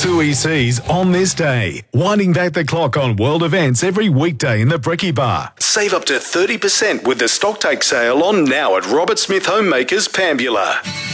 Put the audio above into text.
2 ECs on this day. Winding back the clock on world events every weekday in the Brekkie Bar. Save up to 30% with the stocktake sale on now at Robert Smith Homemakers, Pambula.